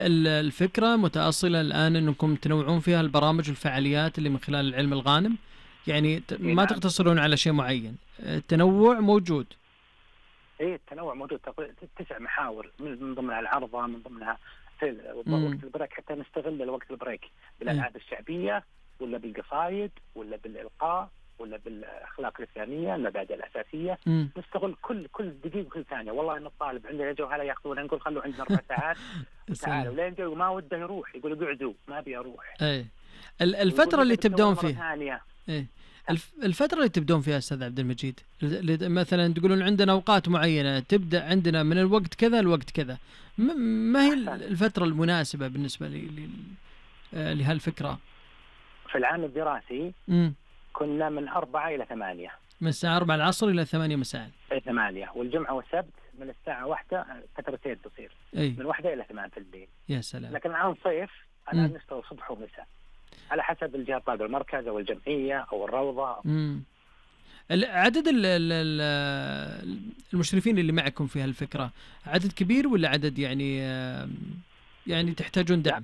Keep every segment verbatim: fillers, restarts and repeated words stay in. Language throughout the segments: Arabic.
ال- الفكرة متأصلة الآن أنكم تنوعون فيها البرامج والفعاليات اللي من خلال العلم الغانم، يعني ت- اي ما نعم. تقتصرون على شيء معين، التنوع موجود. ايه التنوع موجود، تق- تسع محاور من من ضمنها العرضة، من ضمنها في مم. وقت البريك حتى نستغل الوقت البريك إيه. بالألعاب الشعبية، ولا بالقصايد، ولا بالإلقاء، ولا بالأخلاق الإسلامية، المبادئ الأساسية. مم. نستغل كل كل دقيقة وكل ثانية. والله إن الطالب عندنا جو هلا ياخذونه، نقول خلوا عندنا أربع ساعات وتعالوا، سلام. لين جو ما وده يروح يقول اقعدوا ما أبي أروح. ايه ال- ويقول الفترة اللي متى بتسوون تبدون مرة فيها. ثانية؟ ايه الف- الفترة اللي تبدون فيها استاذ عبد المجيد، اللي مثلا تقولون عندنا اوقات معينة تبدأ عندنا من الوقت كذا لوقت كذا، م- ما هي أحسن. الفترة المناسبة بالنسبة لي لي- آه، لهالفكرة؟ في العام الدراسي امم كنا من أربعة إلى ثمانية. من الساعة أربعة العصر إلى ثمانية مساء. إلى ثمانية، والجمعة والسبت من الساعة واحدة فترة سير تصير اي من واحدة إلى ثمان في الليل. يا سلام. لكن الآن صيف أنا مم. نشتغل صبح ومساء على حسب الجهة الطالبة، المركز أو الجمعية أو الروضة. امم ال- عدد ال- ال- ال- المشرفين اللي معكم في هالفكرة عدد كبير ولا عدد يعني آه، يعني تحتاجون دعم؟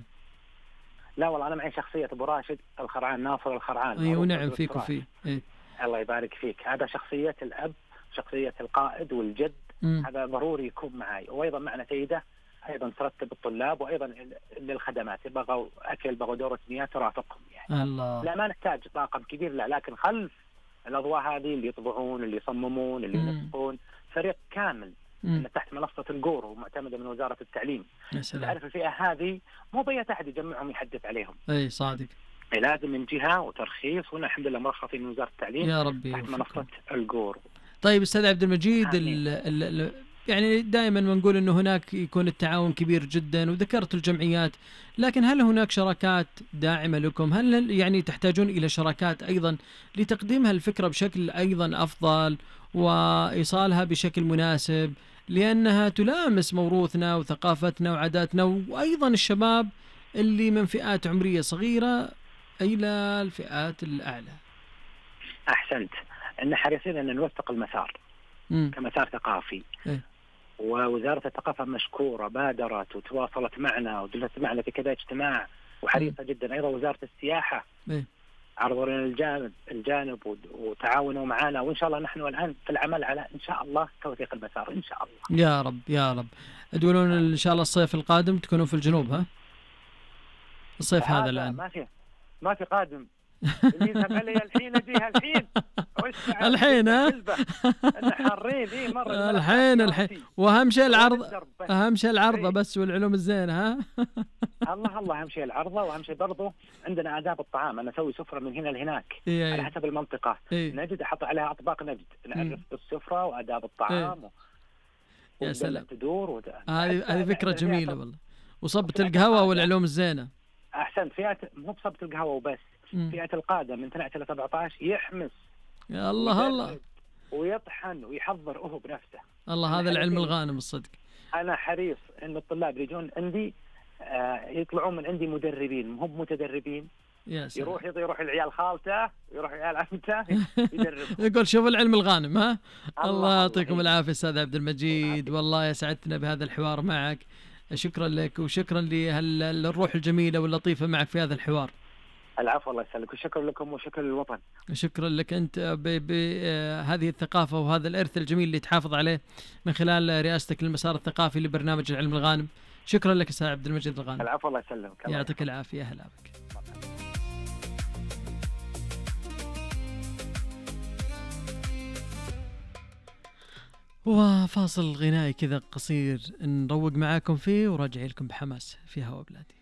لا والله أنا معي شخصية أبو راشد الخرعان، ناصر الخرعان. ايوه معروف نعم بالتراث. فيكم فيه. إيه. الله يبارك فيك. هذا شخصية الأب، شخصية القائد والجد. مم. هذا ضروري يكون معي. وأيضا معنا سيدة أيضا ترتب الطلاب، وأيضا للخدمات، بغوا أكل بغوا دورة مياه ترافقهم يعني. الله. لا ما نحتاج طاقم كبير، لا، لكن خلف الأضواء هذه اللي يطبعون، اللي يصممون، اللي مم. ينسقون، فريق كامل مم. أن تحت منصة الجور ومعتمدة من وزارة التعليم. يا سلام. تعرف الفئة هذه مو بأي أحد يجمعهم يحدث عليهم. اي صادق. لازم من جهة وترخيص، هنا الحمد لله مرخصين من وزارة التعليم يا ربي تحت يوفقكم. منصة الجور. طيب استاذ عبد المجيد، آمين. ال ال ال يعني دائما ما نقول انه هناك يكون التعاون كبير جدا، وذكرت الجمعيات، لكن هل هناك شراكات داعمة لكم؟ هل يعني تحتاجون الى شراكات ايضا لتقديم هالفكرة بشكل ايضا افضل وايصالها بشكل مناسب، لانها تلامس موروثنا وثقافتنا وعاداتنا، وايضا الشباب اللي من فئات عمرية صغيرة الى الفئات الاعلى؟ أحسنت. أن حريصين أن نوثق المسار مم. كمسار ثقافي. إيه. ووزارة الثقافة مشكورة، بادرت وتواصلت معنا وجلست معنا في كذا اجتماع، وحريصة جدا. أيضا وزارة السياحة إيه. عرضوا لنا الجانب الجانب وتعاونوا معنا، وإن شاء الله نحن الآن في العمل على إن شاء الله توثيق المسار إن شاء الله. يا رب يا رب. تقولون إن شاء الله الصيف القادم تكونوا في الجنوب، ها؟ الصيف هذا الآن ما في ما في قادم. اللي يذهب علي الحين أجيها الحين. الحين ها؟ احنا حارين ايه مرة. الحين الحين وأهم شيء العرض، أهم شيء العرضة إيه. بس والعلوم الزينة، ها؟ الله الله أهم شيء العرضة، وأهم شيء برضو عندنا آداب الطعام. أنا أسوي سفرة من هنا لهناك إيه على إيه. حسب المنطقة. إيه. نجد أحط عليها أطباق نجد، نعرف بالسفرة وآداب الطعام. و... يا سلام. تدور وت... هذه هذه فكرة فئات- جميلة والله. وصبة فئات القهوة القادة. والعلوم الزينة. أحسن. فئات مو بصبة القهوة وبس، مم. فئة القادة من اثنا عشر إلى سبعة عشر يحمس يا الله الله ويجرب ويطحن ويحضر هو بنفسه. الله. أنا هذا العلم حريص- الغانم الصدق. أنا حريص إن الطلاب يجون عندي آه، يطلعون من عندي مدربين، مو متدربين. يا سلام. يروح يروح العيال خالته، يروح العيال عمته يدرب. يقول شوف العلم الغانم، ها؟ الله الله يعطيكم الله. العافية أستاذ عبد المجيد، والله يسعدتنا بهذا الحوار معك. شكرا لك وشكرا للروح الجميلة واللطيفة معك في هذا الحوار. العفو الله يسلمك، وشكرا لكم وشكرا للوطن. شكرا لك أنت بهذه الثقافة وهذا الإرث الجميل اللي تحافظ عليه من خلال رئاستك للمسار الثقافي لبرنامج العلم الغانم. شكرا لك أستاذ عبد المجيد الغانم. العفو الله يسلمك. يعطيك العافية. هلا بك. وفاصل غنائي كذا قصير نروق معاكم فيه وراجع لكم بحماس في هوا بلادي.